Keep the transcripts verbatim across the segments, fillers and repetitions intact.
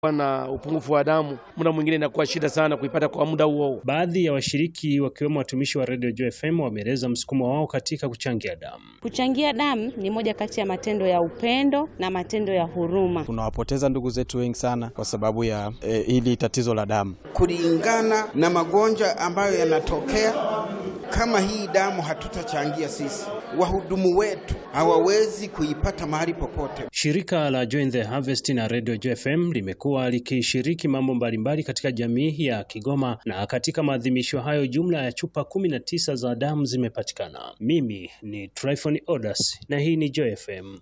na upungufu wa damu, muda mwingine inakuwa shida sana kuipata kwa muda huo. Baadhi ya washiriki wakiwemo watumishi wa Radio Joy F M wameeleza msukumo wao katika kuchangia damu. Kuchangia damu ni moja kati ya matendo ya upendo na matendo ya huruma. Tunawapoteza ndugu zetu wengi sana kwa sababu ya e, hili tatizo la damu. Kulingana na magonjwa ambayo yanatokea, kama hii damu hatutachangia sisi, wahudumu wetu hawawezi kuipata mahali popote. Shirika la Join the Harvest na Radio Joy F M limekuwa likishiriki mambo mbalimbali katika jamii ya Kigoma, na katika maadhimisho hayo jumla ya chupa kumi na tisa za damu zimepatikana. Mimi ni Tryphon Odas na hii ni Joy F M.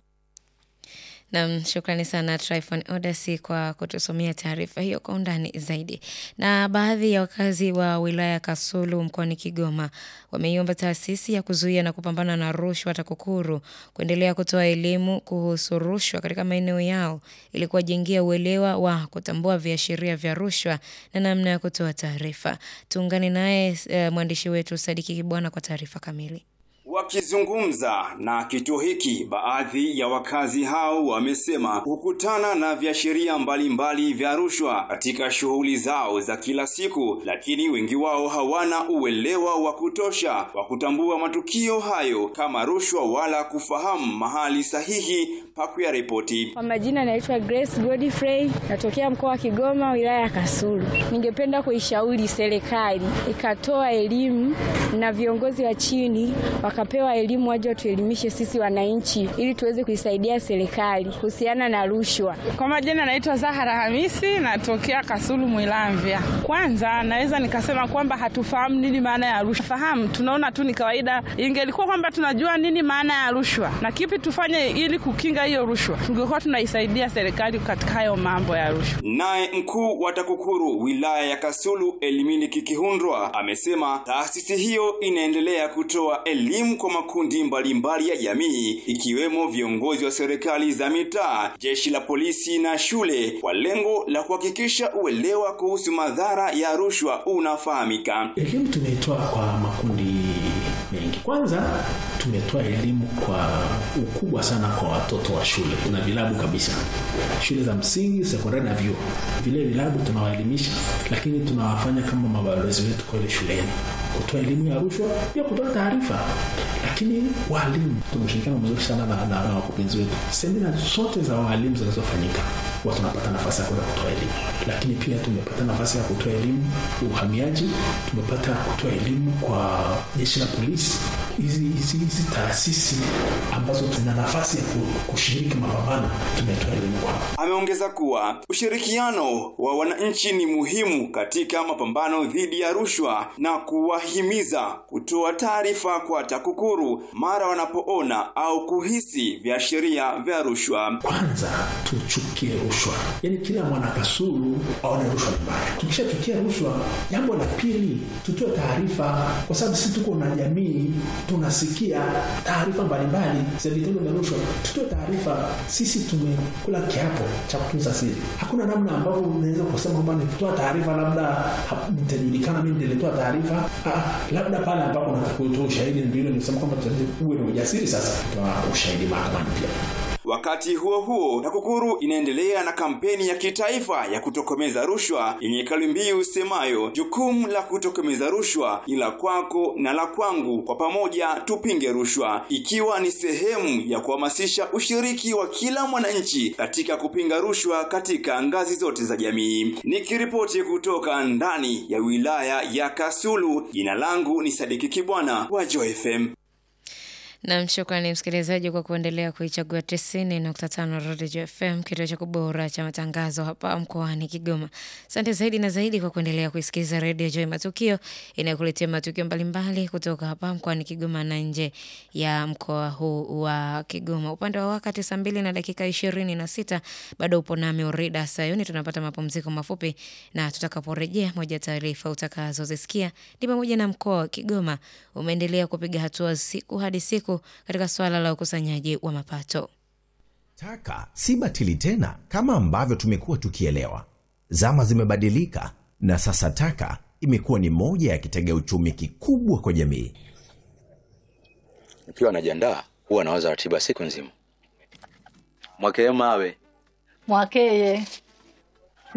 Na shukrani sana Tryphon Odasi kwa kutusomea taarifa hiyo kwa undani zaidi. Na baadhi ya wakazi wa wilaya Kasulu mkoani Kigoma wameiomba taasisi ya kuzuia na kupambana na rushwa TAKUKURU kuendelea kutoa elimu kuhusu rushwa katika maeneo yao ili kuwajengea uelewa wa kutambua viashiria vya rushwa na namna ya kutoa taarifa. Tuungane naye e, mwandishi wetu Sadiki Kibwana kwa taarifa kamili. Wakizungumza na kituo hiki, baadhi ya wakazi hao wamesema kukutana na viashiria mbalimbali vya rushwa katika shughuli zao za kila siku, lakini wengi wao hawana uelewa wa kutosha wa kutambua matukio hayo kama rushwa wala kufahamu mahali sahihi pa kuyaripoti. Kwa majina naitwa Grace Godfrey, natokea mkoa wa Kigoma, wilaya ya Kasulu. Ningependa kuishauri serikali ikatoa elimu na viongozi wa chini wakapewa elimu waje tuelimishe sisi wananchi ili tuweze kuisaidia serikali kuhusiana na rushwa. Kwa majina naitwa Zahara Hamisi, natokea Kasulu Mwilamvya. Kwanza naweza nikasema kwamba hatufahamu nini maana ya rushwa. Fahamu tunaona tu ni kawaida. Ingelikuwa kwamba tunajua nini maana ya rushwa na kipi tufanye ili kukinga hiyo rushwa, tungekuwa tunaisaidia serikali katika hayo mambo ya rushwa. Naye mkuu wa TAKUKURU wilaya ya Kasulu Elimini Kikihundwa amesema taasisi hiyo inaendelea kutoa elimu kwa makundi mbalimbali ya jamii ikiwemo viongozi wa serikali za mitaa, jeshi la polisi na shule kwa lengo la kuhakikisha uelewa kuhusu madhara ya rushwa unafahamika. Elimu tumetoa kwa makundi mengi. Kwanza tumetoa elimu kwa ukubwa sana kwa watoto wa shule na vilabu kabisa. Shule za msingi, sekondari na vyuo. Vile vilabu tunawaelimisha, lakini tunawafanya kama mabalozi wetu kwa shuleni. Kutoa elimu ya rushwa, pia kutoa taarifa. Lakini walimu tumeshirikiana mzuri sana na na, na wakufunzi wetu. Semina zote za walimu zinazofanyika watu tunapata nafasi ya kutoa elimu. Lakini pia tumepata nafasi ya kutoa elimu uhamiaji, tumepata kutoa elimu kwa jeshi la polisi. Hizi hizi hizi taasisi ambazo tuna nafasi ya kushiriki mapambano tumetoa elimu kwa. Ameongeza kuwa ushirikiano wa wananchi ni muhimu katika mapambano dhidi ya rushwa na kuwahimiza kutoa taarifa kwa TAKUKURU mara wanapoona au kuhisi viashiria vya rushwa. Kwanza tuchukie rushwa. Yaani kila mwana Kasulu aone rushwa mbaya. Tukishachukia rushwa, jambo la pili tutoe taarifa, kwa sababu sisi tuko na jamii tunasikia taarifa mbalimbali za vitendo vya rushwa. Tutoe taarifa. Sisi tumekula kiapo cha kutunza siri. Hakuna namna ambapo unaweza kusema kwamba nitoa taarifa labda nitajulikana mimi nilitoa taarifa. Ah, labda pale ambapo nataka kutoa ushahidi ndio nimesema kwamba uwe na ujasiri sasa kutoa ushahidi mahakamani pia. Wakati huo huo, TAKUKURU inaendelea na kampeni ya kitaifa ya kutokomeza rushwa yenye kauli mbiu semayo jukumu la kutokomeza rushwa ila kwako na la kwangu, kwa pamoja tupinge rushwa, ikiwa ni sehemu ya kuhamasisha ushiriki wa kila mwananchi katika kupinga rushwa katika ngazi zote za jamii. Nikiripoti kutoka ndani ya wilaya ya Kasulu, jina langu ni Sadiki Kibwana wa Joy F M. Na mshukrani msikilizaji kwa kuendelea kuichagua tisini nukta tano Radio Joy F M, kituo cha kubora cha matangazo hapa mkoani Kigoma. Asante zaidi na zaidi kwa kuendelea kuisikiza Radio Joy Matukio inayokuletea matukio mbalimbali kutoka hapa mkoani Kigoma na nje ya mkoa huu wa Kigoma. Upande wa wakati saa mbili na dakika ishirini na sita bado upo nami Orida Sayoni. Tunapata mapumziko mafupi na tutakaporejea moja taarifa utakazozisikia ni pamoja na mkoa wa Kigoma umeendelea kupiga hatua siku hadi siku katika swala la ukusanyaji wa mapato. Taka si batili tena kama ambavyo tumekuwa tukielewa. Zama zimebadilika na sasa taka imekuwa ni moja ya kitega uchumi kikubwa kwa jamii. Nikiwa najiandaa huwa nawaza ratiba siku nzima. Mwakeye mawe. Mwakeye.